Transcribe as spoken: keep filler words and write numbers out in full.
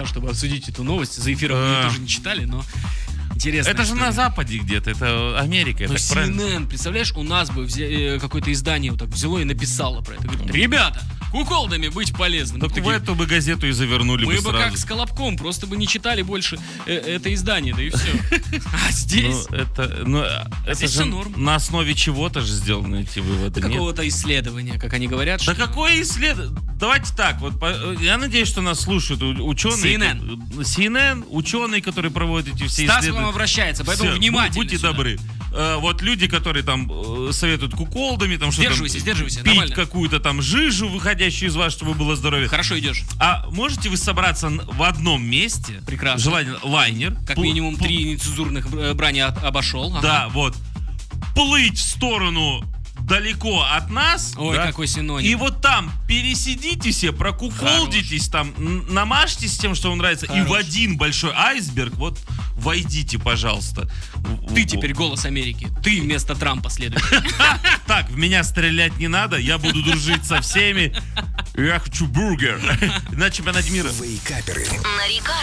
хотел, чтобы обсудить эту новость. За эфиром мы ее тоже не читали, но интересно. Это же на Западе где-то, это Америка. Но так Си Эн Эн, представляешь, у нас бы взя- какое-то издание вот так взяло и написало про это. Говорит, ребята, куколдами быть полезным. Так Мы в эту бы газету и завернули Мы бы бы сразу. как с Колобком, просто бы не читали больше э, это издание, да и все. А здесь Ну, это, ну, это здесь же всё норм. на основе чего-то же сделаны эти выводы, нет? какого-то исследования, как они говорят. Да что- какое исследование? Давайте так, вот по- я надеюсь, что нас слушают у- ученые. Си Эн Эн. Си Эн Эн, ученые, которые проводят эти все Стас к исследования. вам обращается, поэтому Всё, внимательно. Будьте сюда. добры. Э, вот люди, которые там э, советуют куколдами, там что-то Сдерживайся, сдерживайся, пить нормально. какую-то там жижу, выходящую из вас, чтобы было здоровье. Хорошо идешь. А можете вы собраться н- в одном месте? Прекрасно. Желательно лайнер. Как пл- минимум пл- три нецензурных э, брани от- обошел. Ага. Да, вот. Плыть в сторону далеко от нас. Ой, да, какой синоним. И вот там пересидите все, прокуколдитесь там, н- намажьтесь тем, что вам нравится, и в Хорош. один большой айсберг вот войдите, пожалуйста. В- Ты в- теперь голос Америки. Ты вместо Трампа следуешь. Так, в меня стрелять не надо, я буду дружить со всеми. Я хочу бургер. На чемпионате мира. Вейкаперы. На Рика